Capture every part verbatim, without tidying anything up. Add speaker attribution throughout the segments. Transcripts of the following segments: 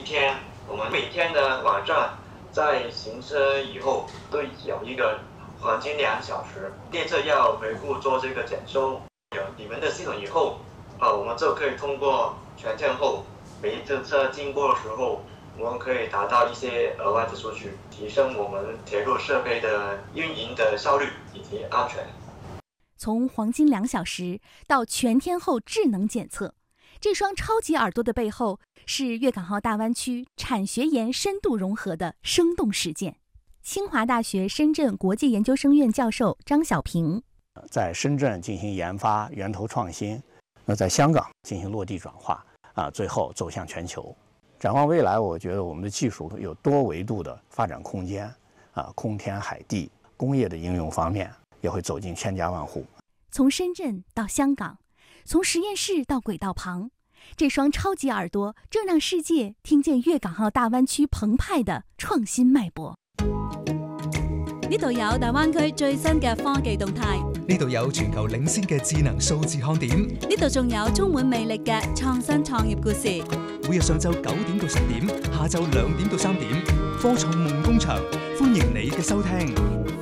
Speaker 1: 天，我们每天的晚上在行车以后都有一个黄金两小时，列车要回复做这个检收。有你们的系统以后，啊，我们就可以通过全天候每一次车经过的时候，我们可以达到一些额外的数据，提升我们铁路设备的运营的效率以及安全。
Speaker 2: 从黄金两小时到全天候智能检测，这双超级耳朵的背后是粤港澳大湾区产学研深度融合的生动实践。清华大学深圳国际研究生院教授张小平，
Speaker 3: 在深圳进行研发源头创新，那在香港进行落地转化啊，最后走向全球。展望未来，我觉得我们的技术有多维度的发展空间啊，空天海地，工业的应用方面也会走进千家万户。
Speaker 2: 从深圳到香港，从实验室到轨道旁，这双超级耳朵正让世界听见粤港澳大灣區澎湃的創新脈搏。
Speaker 4: 呢度有大灣區最新嘅科技動態，
Speaker 5: 呢度有全球領先嘅智能數字看點，
Speaker 4: 呢度仲有充滿魅力嘅創新創業故事。
Speaker 5: 每日上晝九點到十點，下晝兩點到三點，科創夢工場歡迎你嘅收聽。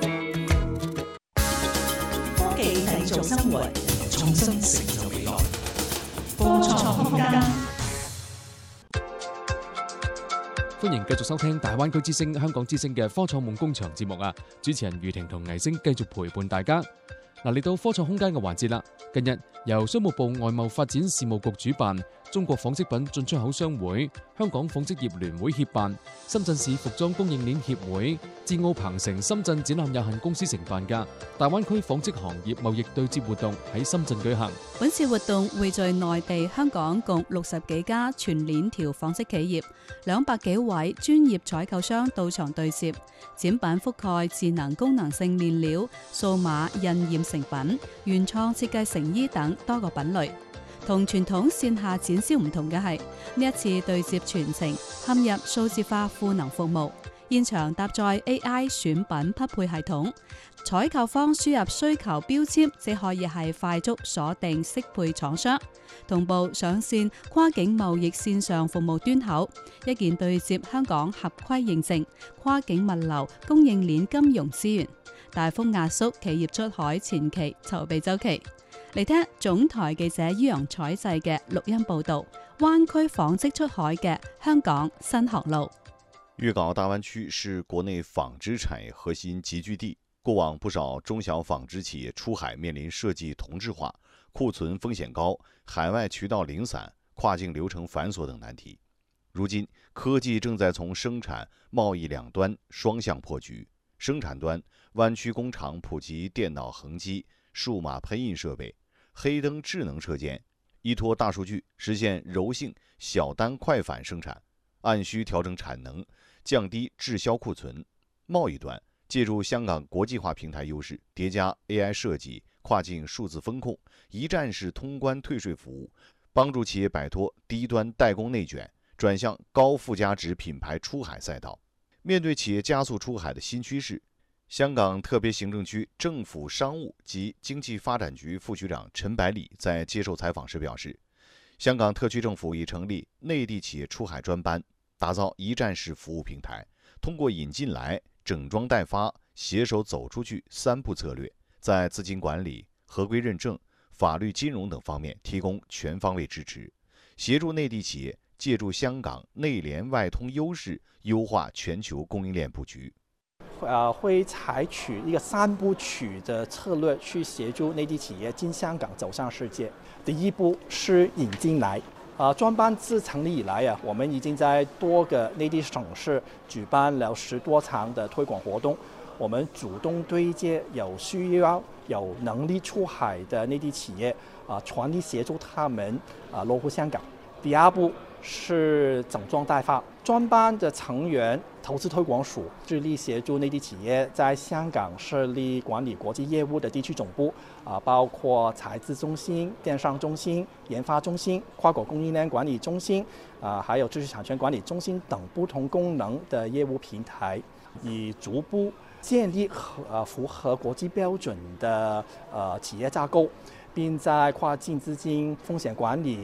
Speaker 6: 科技製造生活，
Speaker 5: 創新成就未來。
Speaker 6: 科創空間。
Speaker 7: 歡迎繼續收聽大灣區之聲、香港之聲嘅科創夢工場節目啊！主持人余婷同倪星繼續陪伴大家。嗱，嚟到科創空間嘅環節啦。近日由商務部外貿發展事務局主辦，中國紡織品進出口商會、香港紡織業聯會協辦、深圳市服裝供應鏈協會、智奧鵬城深圳展覽有限公司承辦嘅大灣區紡織行業貿易對接活動喺深圳舉行。
Speaker 4: 本次活動匯聚內地、香港共六十幾家全鏈條紡織企業，兩百幾位專業採購商到場對接，展品覆蓋智能功能性面料、數碼印染成品、原創設計成衣等多個品類。同傳統線下展銷唔同嘅係，呢一次對接全程嵌入數字化賦能服務，現場搭載 A I 選品匹配系統，採購方輸入需求標籤，即可以係快速鎖定適配廠商，同步上線跨境貿易線上服務端口，一鍵對接香港合規認證、跨境物流、供應鏈金融資源，大幅壓縮企業出海前期籌備週期。嚟聽總台記者于洋採製嘅錄音報導，灣區紡織出海嘅香港新航路。
Speaker 8: 粤港澳大灣區是國內紡織產業核心集聚地，過往不少中小紡織企業出海面臨設計同質化、庫存風險高、海外渠道零散、跨境流程繁瑣等難題。如今，科技正在從生產、貿易兩端雙向破局。生產端，灣區工廠普及電腦橫機、數碼噴印設備，黑燈智能車間，依託大數據實現柔性小單快返生產，按需調整產能，降低滯銷庫存。貿易端借助香港國際化平台優勢，疊加 A I 設計、跨境數字風控、一站式通關退稅服務，幫助企業擺脫低端代工內卷，轉向高附加值品牌出海賽道。面對企業加速出海的新趨勢，香港特別行政區政府商務及經濟發展局副局長陳百里在接受採訪時表示，香港特區政府已成立內地企業出海專班，打造一站式服務平台，通過引進來、整裝待發、攜手走出去三步策略，在資金管理、合規認證、法律金融等方面提供全方位支持，協助內地企業借助香港內聯外通優勢，優化全球供應鏈佈局。
Speaker 9: 呃，會採取一個三部曲的策略去協助內地企業進香港走向世界。第一步是引進來，啊，專班自成立以來啊，我們已經在多個內地省市舉辦了十多場的推廣活動。我們主動對接有需要、有能力出海的內地企業，啊，全力協助他們啊落戶香港。第二步是整裝待發，專班的成員投資推廣署致力協助內地企業在香港設立管理國際業務的地區總部，啊，包括財資中心、電商中心、研發中心、跨國供應鏈管理中心，啊，還有知識產權管理中心等不同功能的業務平台，以逐步建立和呃符合國際標準的呃企業架構，並在跨境資金風險管理、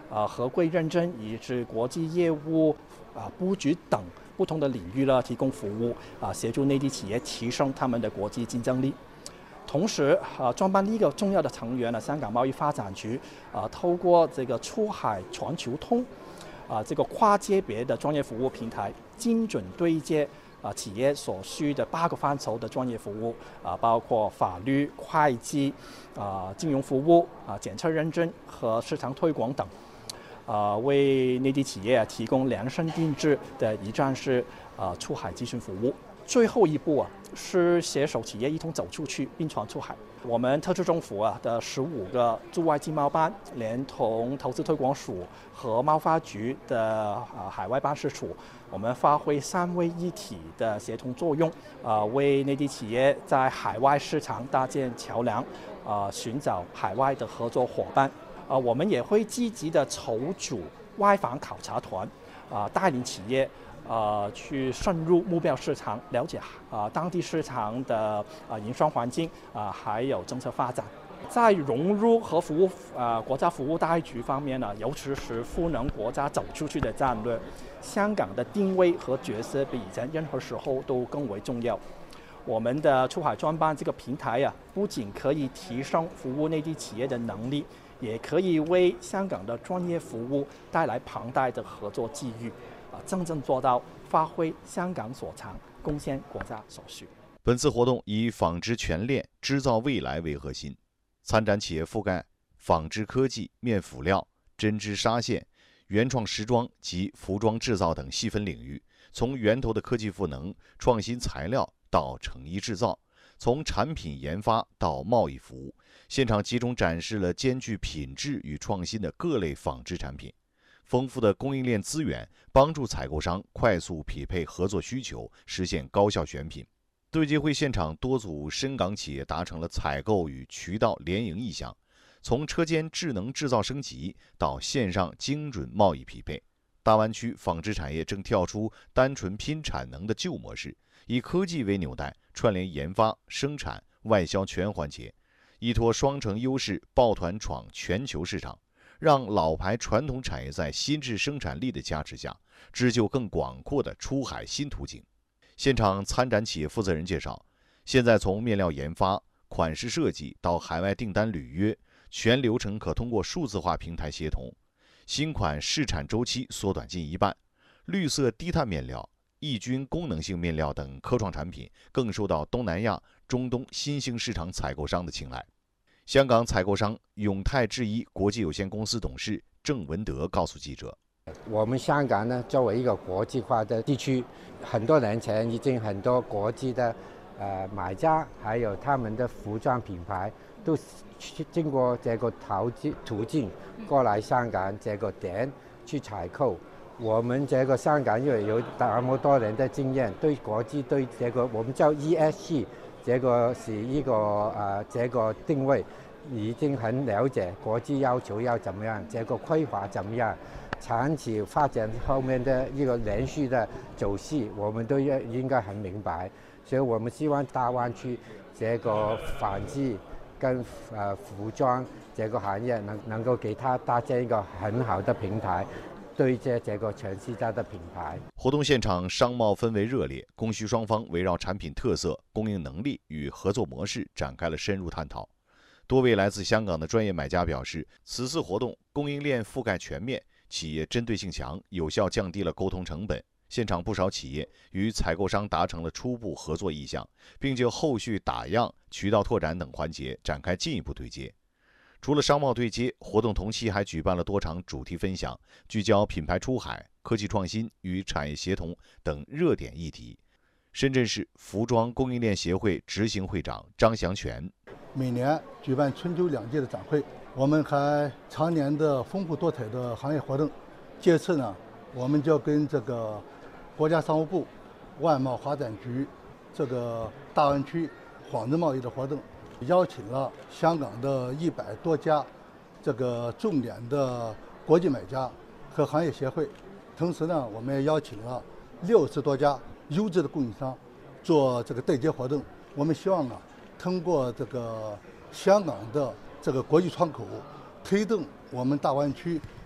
Speaker 9: 啊合规认证以及国际业务啊布局等不同的领域呢提供服务啊，协助内地企业提升他们的国际竞争力。同时，啊，专办一个重要的成员呢，香港贸易发展局啊，透过这个出海全球通啊这个跨界别的专业服务平台，精准对接啊企业所需的八个范畴的专业服务啊，包括法律、会计啊、金融服务啊、检测认证和市场推广等，啊，为内地企业提供量身定制的一站式啊出海咨询服务。最后一步啊，是携手企业一同走出去，并船出海。我们特区政府啊的十五个驻外经贸办，连同投资推广署和贸发局的啊海外办事处，我们发挥三位一体的协同作用，啊，为内地企业在海外市场搭建桥梁，啊，寻找海外的合作伙伴。啊，我们也会积极的筹组外访考察团，啊，带领企业。呃，去深入目标市场，了解啊、呃、当地市场的啊营商环境啊、呃，还有政策发展。在融入和服务呃国家服务大局方面呢，尤其是赋能国家走出去的战略，香港的定位和角色比以前任何时候都更为重要。我们的出海专办这个平台呀、啊，不仅可以提升服务内地企业的能力，也可以为香港的专业服务带来庞大的合作机遇。啊，真正做到发挥香港所长，贡献国家所需。
Speaker 8: 本次活动以纺织全链、织造未来为核心，参展企业覆盖纺织科技、面辅料、针织纱线、原创时装及服装制造等细分领域，从源头的科技赋能、创新材料到成衣制造，从产品研发到贸易服务，现场集中展示了兼具品质与创新的各类纺织产品。丰富的供应链资源帮助采购商快速匹配合作需求，实现高效选品。对接会现场，多组深港企业达成了采购与渠道联营意向，从车间智能制造升级到线上精准贸易匹配。大湾区纺织产业正跳出单纯拼产能的旧模式，以科技为纽带，串联研发、生产、外销全环节，依托双城优势抱团闯全球市场。让老牌传统产业在新质生产力的加持下，织就更广阔的出海新途径。现场参展企业负责人介绍，现在从面料研发、款式设计到海外订单履约，全流程可通过数字化平台协同，新款试产周期缩短近一半。绿色低碳面料、抑菌功能性面料等科创产品更受到东南亚、中东新兴市场采购商的青睐。香港采购商永泰制衣国际有限公司董事郑文德告诉记者：“
Speaker 10: 我们香港呢，作为一个国际化的地区，很多年前已经很多国际的呃买家，还有他们的服装品牌，都经过这个途径途径过来香港这个点去采购。我们这个香港又有那么多年的经验，对国际对这个我们叫 E S G。”这个是一个呃，这个定位已经很了解，国际要求要怎么样，这个规划怎么样，长期发展后面的一个连续的走势，我们都应该很明白。所以我们希望大湾区这个纺织跟呃服装这个行业能能够给它搭建一个很好的平台。对接这个全世界的品牌。
Speaker 8: 活动现场商贸氛围热烈，供需双方围绕产品特色、供应能力与合作模式展开了深入探讨。多位来自香港的专业买家表示，此次活动供应链覆盖全面，企业针对性强，有效降低了沟通成本。现场不少企业与采购商达成了初步合作意向，并就后续打样、渠道拓展等环节展开进一步对接。除了商贸对接，活动同期还举办了多场主题分享，聚焦品牌出海、科技创新与产业协同等热点议题。深圳市服装供应链协会执行会长张祥全：
Speaker 11: 每年举办春秋两届的展会，我们还常年的丰富多彩的行业活动。这次呢，我们就跟这个国家商务部、外贸发展局这个大湾区纺织贸易的活动，邀请了香港的一百多家这个重点的国际买家和行业协会，同时呢，我们也邀请了六十多家优质的供应商做这个对接活动。我们希望啊，通过这个香港的这个国际窗口，推动我们大湾区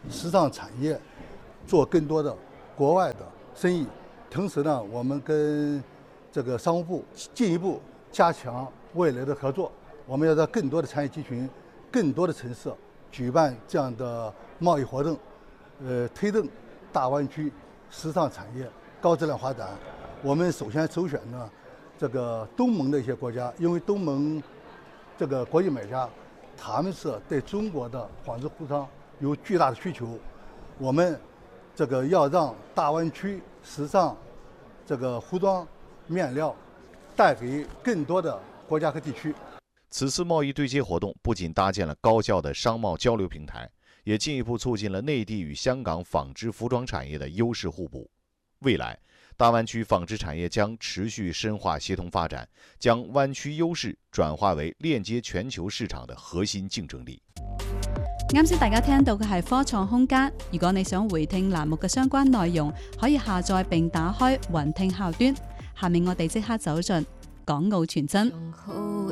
Speaker 11: 时尚产业做更多的国外的生意。同时呢，我们跟这个商务部进一步加强未来的合作，我们要在更多的产业集群、更多的城市举办这样的贸易活动，呃，推动大湾区时尚产业高质量发展。我们首先首选呢，这个东盟的一些国家，因为东盟这个国际买家，他们是对中国的纺织服装有巨大的需求。我们这个要让大湾区时尚这个服装面料带给更多的国家和地区。
Speaker 8: 此次贸易对接活动不仅搭建了高效的商贸交流平台，也进一步促进了内地与香港纺织服装产业的优势互补。未来，大湾区纺织产业将持续深化协同發展，將灣區優勢轉化為鏈接全球市場的核心競爭力。
Speaker 4: 啱先大家聽到嘅係科創空間，如果你想回聽欄目嘅相關內容，可以下載並打開雲聽客端。下面我哋即刻走進港澳傳真。